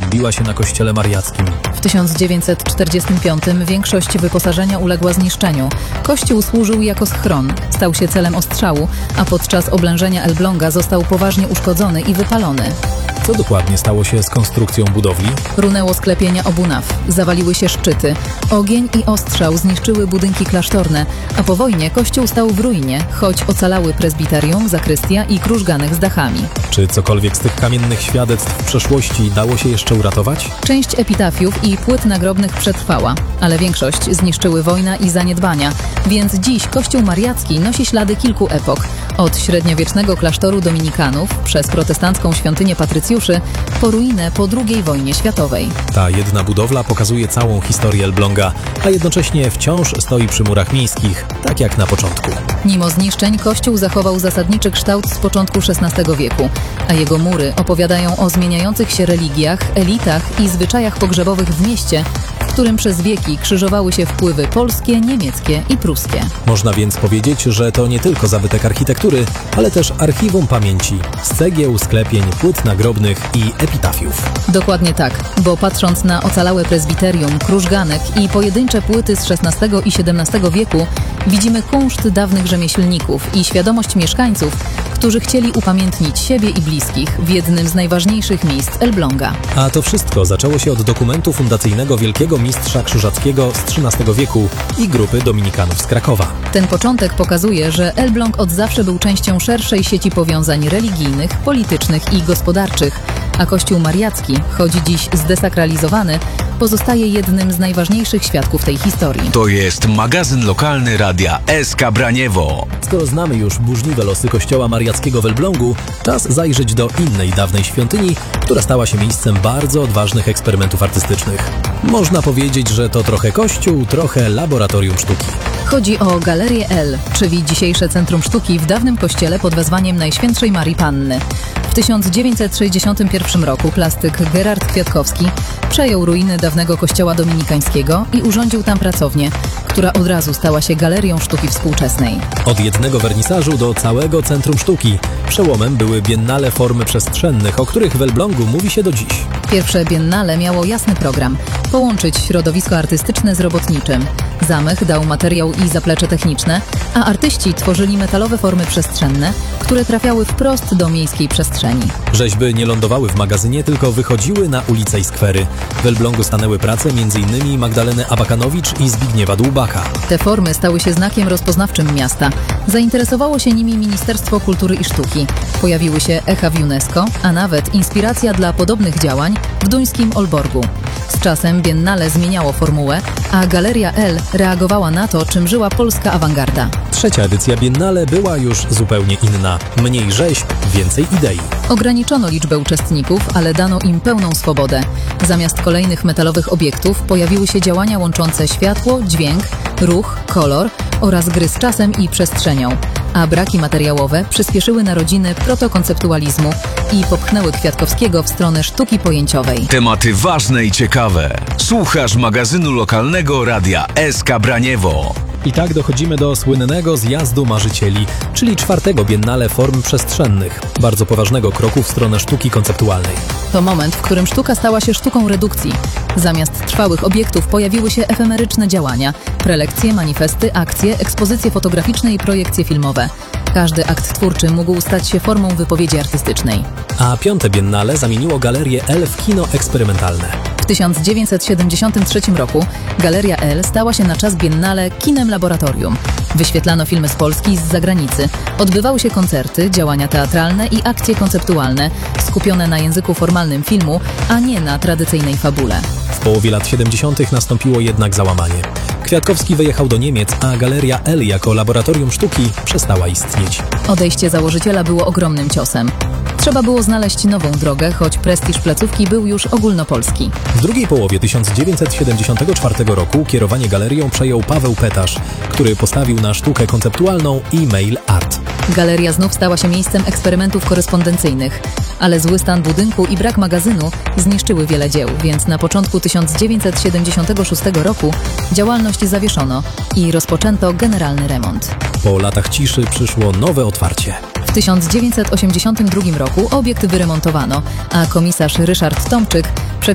odbiła się na kościele mariackim. W 1945 większość wyposażenia uległa zniszczeniu. Kościół służył jako schron, stał się celem ostrzału, a podczas oblężenia Elbląga został poważnie uszkodzony i wypalony. Co dokładnie stało się z konstrukcją budowli? Runęło sklepienia obu naw, zawaliły się szczyty. Ogień i ostrzał zniszczyły budynki klasztorne, a po wojnie kościół stał w ruinie, choć ocalały prezbiterium, zakrystia i krużganek z dachami. Czy cokolwiek z tych kamiennych świadectw w przeszłości dało się jeszcze uratować? Część epitafiów i płyt nagrobnych przetrwała, ale większość zniszczyły wojna i zaniedbania, więc dziś kościół mariacki nosi ślady kilku epok. Od średniowiecznego klasztoru dominikanów, przez protestancką świątynię patrycjuszy, po ruinę po II wojnie światowej. Ta jedna budowla pokazuje całą historię Elbląga, a jednocześnie wciąż stoi przy murach miejskich, tak jak na początku. Mimo zniszczeń kościół zachował zasadniczy kształt z początku XVI wieku, a jego mury opowiadają o zmieniających się religiach, elitach i zwyczajach pogrzebowych w mieście, w którym przez wieki krzyżowały się wpływy polskie, niemieckie i pruskie. Można więc powiedzieć, że to nie tylko zabytek architektury, ale też archiwum pamięci, z cegieł, sklepień, płyt nagrobnych i epitafiów. Dokładnie tak, bo patrząc na ocalałe prezbiterium, krużganek i pojedyncze płyty z XVI i XVII wieku, widzimy kunszt dawnych rzemieślników i świadomość mieszkańców, którzy chcieli upamiętnić siebie i bliskich w jednym z najważniejszych miejsc Elbląga. A to wszystko zaczęło się od dokumentu fundacyjnego wielkiego mistrza krzyżackiego z XIII wieku i grupy dominikanów z Krakowa. Ten początek pokazuje, że Elbląg od zawsze był częścią szerszej sieci powiązań religijnych, politycznych i gospodarczych, a Kościół mariacki, choć dziś zdesakralizowany, pozostaje jednym z najważniejszych świadków tej historii. To jest magazyn lokalny Radia SK Braniewo. Skoro znamy już burzliwe losy kościoła mariackiego w Elblągu, czas zajrzeć do innej dawnej świątyni, która stała się miejscem bardzo odważnych eksperymentów artystycznych. Można powiedzieć, że to trochę kościół, trochę laboratorium sztuki. Chodzi o Galerię L, czyli dzisiejsze Centrum Sztuki w dawnym kościele pod wezwaniem Najświętszej Marii Panny. W 1961 roku plastyk Gerard Kwiatkowski przejął ruiny dawnego kościoła dominikańskiego i urządził tam pracownię, która od razu stała się galerią sztuki współczesnej. Od jednego wernisażu do całego Centrum Sztuki. Przełomem były biennale formy przestrzennych, o których w Elblągu mówi się do dziś. Pierwsze biennale miało jasny program – połączyć środowisko artystyczne z robotniczym. Zamych dał materiał i zaplecze techniczne, a artyści tworzyli metalowe formy przestrzenne, które trafiały wprost do miejskiej przestrzeni. Rzeźby nie lądowały w magazynie, tylko wychodziły na ulice i skwery. W Elblągu stanęły prace m.in. Magdaleny Abakanowicz i Zbigniewa Dłubaka. Te formy stały się znakiem rozpoznawczym miasta. Zainteresowało się nimi Ministerstwo Kultury i Sztuki. Pojawiły się echa w UNESCO, a nawet inspiracja dla podobnych działań w duńskim Olborgu. Z czasem biennale zmieniało formułę, a Galeria L reagowała na to, czym żyła polska awangarda. Trzecia edycja biennale była już zupełnie inna. Mniej rzeźb, więcej idei. Ograniczono liczbę uczestników, ale dano im pełną swobodę. Zamiast kolejnych metalowych obiektów pojawiły się działania łączące światło, dźwięk, ruch, kolor oraz gry z czasem i przestrzenią. A braki materiałowe przyspieszyły narodziny protokonceptualizmu i popchnęły Kwiatkowskiego w stronę sztuki pojęciowej. Tematy ważne i ciekawe. Słuchasz magazynu lokalnego Radia SK Braniewo. I tak dochodzimy do słynnego zjazdu marzycieli, czyli czwartego biennale form przestrzennych, bardzo poważnego kroku w stronę sztuki konceptualnej. To moment, w którym sztuka stała się sztuką redukcji. Zamiast trwałych obiektów pojawiły się efemeryczne działania, prelekcje, manifesty, akcje, ekspozycje fotograficzne i projekcje filmowe. Każdy akt twórczy mógł stać się formą wypowiedzi artystycznej. A piąte biennale zamieniło Galerię L w kino eksperymentalne. W 1973 roku Galeria L stała się na czas biennale kinem laboratorium. Wyświetlano filmy z Polski i z zagranicy. Odbywały się koncerty, działania teatralne i akcje konceptualne, skupione na języku formalnym filmu, a nie na tradycyjnej fabule. W połowie lat 70. nastąpiło jednak załamanie. Kwiatkowski wyjechał do Niemiec, a Galeria L jako laboratorium sztuki przestała istnieć. Odejście założyciela było ogromnym ciosem. Trzeba było znaleźć nową drogę, choć prestiż placówki był już ogólnopolski. W drugiej połowie 1974 roku kierowanie galerią przejął Paweł Petasz, który postawił na sztukę konceptualną i mail art. Galeria znów stała się miejscem eksperymentów korespondencyjnych, ale zły stan budynku i brak magazynu zniszczyły wiele dzieł, więc na początku 1976 roku działalność zawieszono i rozpoczęto generalny remont. Po latach ciszy przyszło nowe otwarcie. W 1982 roku obiekt wyremontowano, a komisarz Ryszard Tomczyk